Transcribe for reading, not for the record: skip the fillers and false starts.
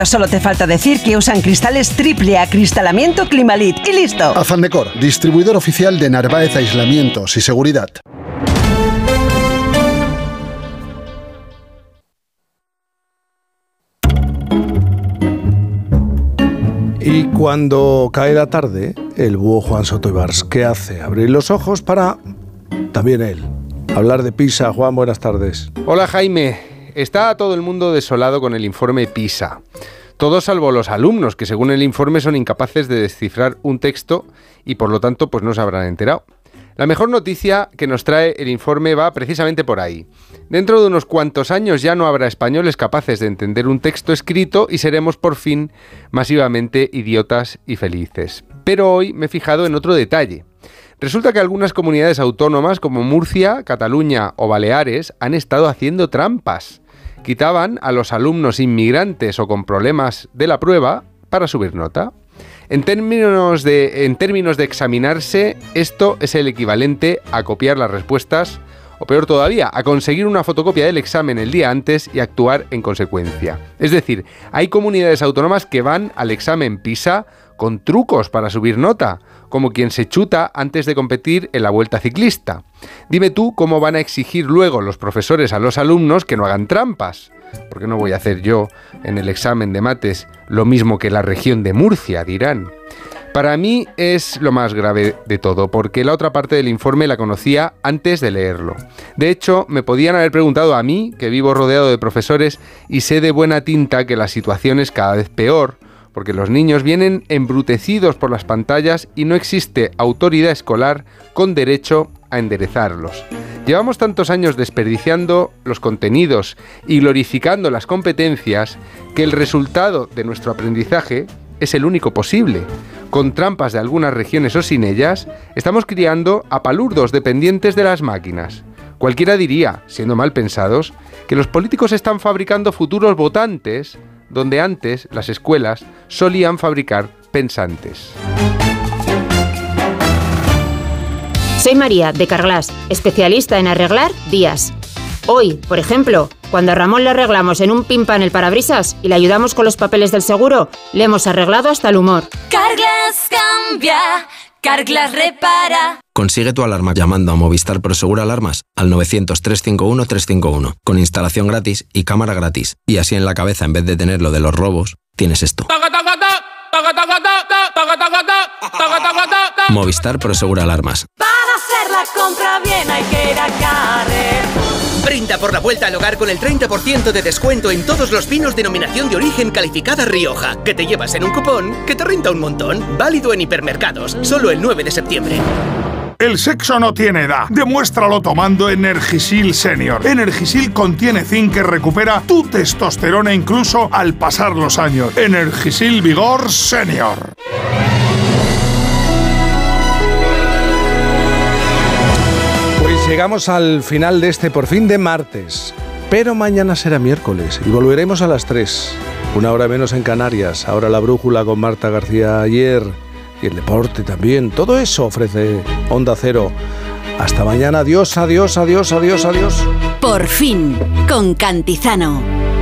Solo te falta decir que usan cristales triple acristalamiento Climalit y listo. Afan Decor, distribuidor oficial de Narváez Aislamientos y Seguridad. Y cuando cae la tarde, el búho Juan Soto Ibars, ¿qué hace? Abrir los ojos para, también él, hablar de PISA. Juan, buenas tardes. Hola, Jaime. Está todo el mundo desolado con el informe PISA. Todos salvo los alumnos, que según el informe son incapaces de descifrar un texto y por lo tanto pues no se habrán enterado. La mejor noticia que nos trae el informe va precisamente por ahí. Dentro de unos cuantos años ya no habrá españoles capaces de entender un texto escrito y seremos por fin masivamente idiotas y felices. Pero hoy me he fijado en otro detalle. Resulta que algunas comunidades autónomas como Murcia, Cataluña o Baleares han estado haciendo trampas. Quitaban a los alumnos inmigrantes o con problemas de la prueba para subir nota. En términos de examinarse, esto es el equivalente a copiar las respuestas, o peor todavía, a conseguir una fotocopia del examen el día antes y actuar en consecuencia. Es decir, hay comunidades autónomas que van al examen PISA con trucos para subir nota, como quien se chuta antes de competir en la Vuelta Ciclista. Dime tú cómo van a exigir luego los profesores a los alumnos que no hagan trampas. Porque no voy a hacer yo en el examen de mates lo mismo que la región de Murcia, dirán. Para mí es lo más grave de todo, porque la otra parte del informe la conocía antes de leerlo. De hecho, me podían haber preguntado a mí, que vivo rodeado de profesores y sé de buena tinta que la situación es cada vez peor, porque los niños vienen embrutecidos por las pantallas y no existe autoridad escolar con derecho a enderezarlos. Llevamos tantos años desperdiciando los contenidos y glorificando las competencias que el resultado de nuestro aprendizaje es el único posible. Con trampas de algunas regiones o sin ellas, estamos criando a palurdos dependientes de las máquinas. Cualquiera diría, siendo mal pensados, que los políticos están fabricando futuros votantes, donde antes las escuelas solían fabricar pensantes. Soy María, de Carglass, especialista en arreglar días. Hoy, por ejemplo, cuando a Ramón le arreglamos en un pimpan el parabrisas y le ayudamos con los papeles del seguro, le hemos arreglado hasta el humor. Carglass cambia, Carglass repara. Consigue tu alarma llamando a Movistar Prosegur Alarmas al 900-351-351, con instalación gratis y cámara gratis. Y así en la cabeza, en vez de tener lo de los robos, tienes esto. Movistar Prosegur Alarmas. Para hacer la compra bien hay que ir a Carrefour. Brinda por la vuelta al hogar con el 30% de descuento en todos los vinos denominación de origen calificada Rioja, que te llevas en un cupón que te renta un montón. Válido en hipermercados, solo el 9 de septiembre. El sexo no tiene edad. Demuéstralo tomando Energisil Senior. Energisil contiene zinc que recupera tu testosterona incluso al pasar los años. Energisil Vigor Senior. Pues llegamos al final de este por fin de martes. Pero mañana será miércoles y volveremos a las 3. Una hora menos en Canarias. Ahora la brújula con Marta García ayer. Y el deporte también. Todo eso ofrece Onda Cero. Hasta mañana. Adiós, adiós, adiós, adiós, adiós. Por fin, con Cantizano.